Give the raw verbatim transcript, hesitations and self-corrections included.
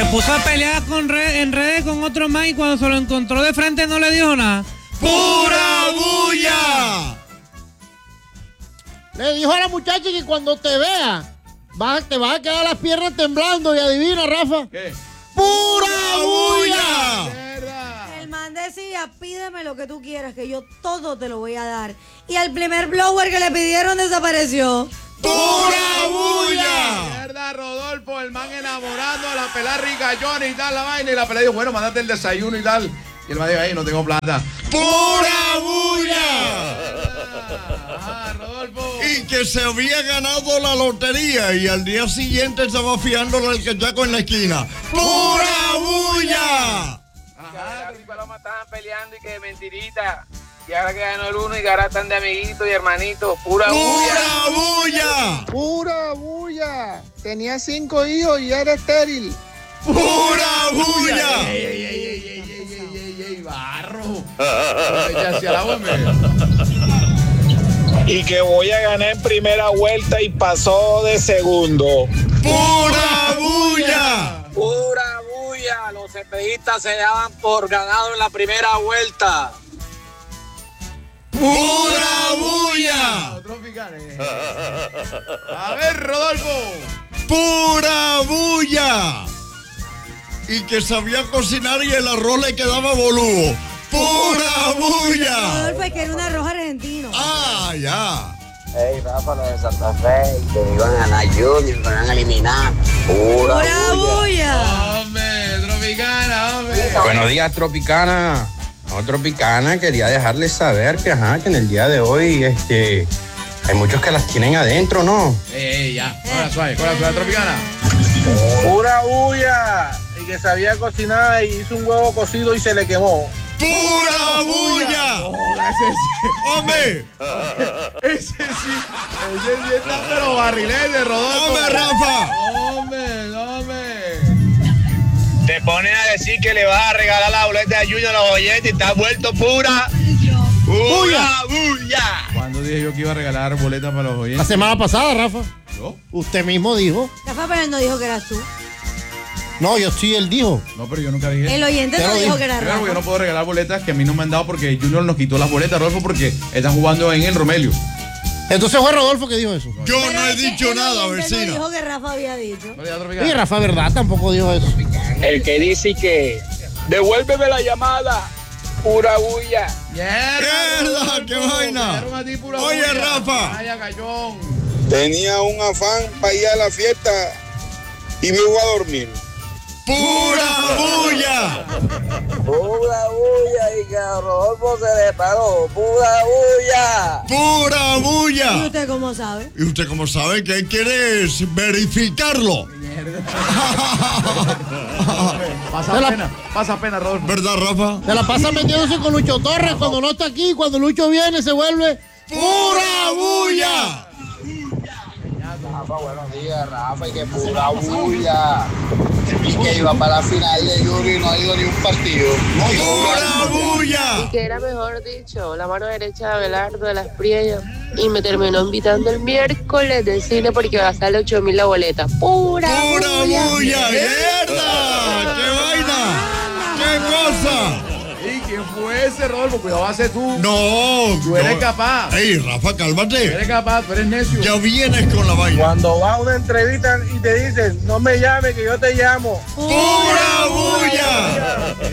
puso a pelear con red, en redes con otro más y cuando se lo encontró de frente no le dijo nada. ¡Pura bulla! Le dijo a la muchacha que cuando te vea, vas, te vas a quedar las piernas temblando. Y adivina, Rafa. ¿Qué? ¡Pura bulla! El man decía, pídeme lo que tú quieras, que yo todo te lo voy a dar. Y el primer blower que le pidieron desapareció. ¡Pura bulla! Mierda, Rodolfo, el man enamorando a la pelada ricachona y tal, la vaina. Y la pelada dijo, bueno, mándate el desayuno y tal. Y el man dijo, ahí no tengo plata. ¡Pura bulla! Ah, Rodolfo. Y que se había ganado la lotería y al día siguiente estaba fiándole el quechaco en la esquina. ¡Pura bulla! Ajá, y Paloma estaban peleando y que mentirita. Y ahora que ganó el uno y que ahora están de amiguitos y hermanitos. ¡Pura bulla! ¡Pura bulla! Pura bulla. Tenía cinco hijos y era estéril. ¡Pura bulla! ¡Ey, ey, ey, ey, ey, ey, ey, ey, ey, barro! Echa hacia la bomba. Y que voy a ganar en primera vuelta y pasó de segundo. ¡Pura bulla! ¡Pura bulla! Los cepellistas se daban por ganado en la primera vuelta. ¡Pura bulla! A ver, Rodolfo. ¡Pura bulla! Y que sabía cocinar y el arroz le quedaba boludo. ¡Pura bulla! Rodolfo, es que era un arroz argentino. ¡Ah, ya! Ey, Rafa, lo de Santa Fe, que iban a ganar Junior, que iban a eliminar. Pura, ¡Pura bulla! Hombre, Tropicana, hombre. Buenos días, Tropicana. No, Tropicana, quería dejarles saber que, ajá, que en el día de hoy, este, hay muchos que las tienen adentro, ¿no? Ey, ey, ya. Con la suave, con la suave, Tropicana. Pura bulla. Y que sabía cocinar y hizo un huevo cocido y se le quemó. ¡Pura bulla! Ese sí. ¡Hombre! Ese sí. Ese sí está pero barrilete, Rodolfo. ¡Hombre, Rafa! Hombre, hombre. Te pones a decir que le vas a regalar la boleta de Junior a los oyentes y te has vuelto pura. ¡Pura bulla! ¿Cuándo dije yo que iba a regalar boletas para los La oyentes? semana pasada, Rafa. ¿Yo? Usted mismo dijo. Rafa, pero él no dijo que eras tú. No, yo sí, él dijo. No, pero yo nunca dije. El oyente Te no lo dijo digo. que era Claro, Rafa. yo no puedo regalar boletas que a mí no me han dado porque Junior nos quitó las boletas, Rodolfo, porque están jugando en el Romelio. Entonces fue Rodolfo que dijo eso. Yo Pero no he es que dicho el nada, oyente vecina. No dijo que Rafa había dicho. Y Rafa, ¿verdad? Tampoco dijo eso. El que dice que devuélveme la llamada. Pura bulla. ¡Mierda! ¡Qué vaina! Oye, Rafa. Vaya gallón. Tenía un afán para ir a la fiesta y me iba a dormir. ¡Pura bulla! Pura bulla y que a Rodolfo se le paró. Pura bulla. ¡Pura ¿Y bulla! usted cómo sabe? ¿Y usted cómo sabe que quiere verificarlo? Pasa Se la- pena, pasa pena, Rodolfo. ¿Verdad, Rafa? Se la pasa metiéndose con Lucho Torres cuando no está aquí. Cuando Lucho viene se vuelve ¡Pura bulla! Rafa, buenos días, Rafa, y que pura bulla. Y que iba para la final de Junior y no ha ido ni un partido. ¡Pura bulla! Que era, mejor dicho, la mano derecha de Abelardo de las Priellas. Y me terminó invitando el miércoles del cine porque va a salir ocho mil la boleta. ¡Pura, ¡Pura bulla! bulla! ¡Mierda! ¡Qué vaina! ¡Qué cosa! ¿Y quién fue ese, Rodolfo? Cuidado, va a ser tú. No. Tú eres no. capaz. Ey, Rafa, Tú cálmate. eres capaz, tú eres necio. Ya vienes con la vaina. Cuando vas a una entrevista y te dicen, no me llames que yo te llamo. ¡Pura bulla!